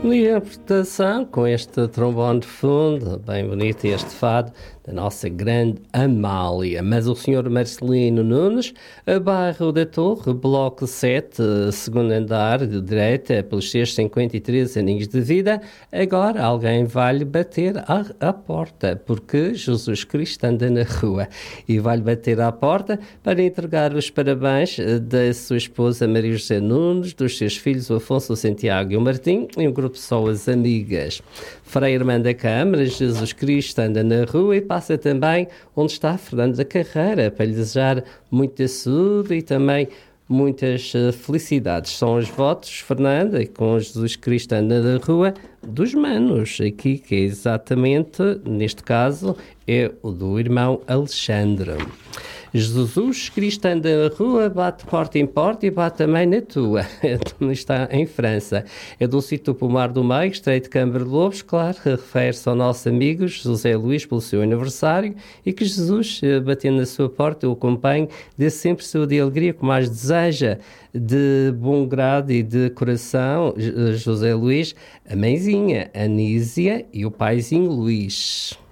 Libertação com este trombone de fundo, bem bonito este fado, da nossa grande Amália. Mas o senhor Marcelino Nunes, bairro da Torre, bloco 7, segundo andar, de direita, pelos seus 53 aninhos de vida, agora alguém vai-lhe bater à porta, porque Jesus Cristo anda na rua e vai-lhe bater à porta para entregar os parabéns da sua esposa Maria José Nunes, dos seus filhos o Afonso, o Santiago e o Martim, e um grupo de pessoas amigas. Frei Armando da Câmara, Jesus Cristo anda na rua, e passa também onde está Fernando da Carreira, para lhe desejar muita saúde e também muitas felicidades. São os votos, Fernanda, e com Jesus Cristo anda na rua, dos manos, aqui, que é exatamente, neste caso, é o do irmão Alexandre. Jesus Cristo anda na rua, bate porta em porta e bate também na tua. Está em França. É do sítio Pomar do Meio, Estreito de Câmara de Lobos, claro, refere-se ao nosso amigo José Luís pelo seu aniversário, e que Jesus, batendo na sua porta, o acompanhe, dê sempre saúde e alegria, como mais deseja, de bom grado e de coração, José Luís, a mãezinha Anísia e o paizinho Luís.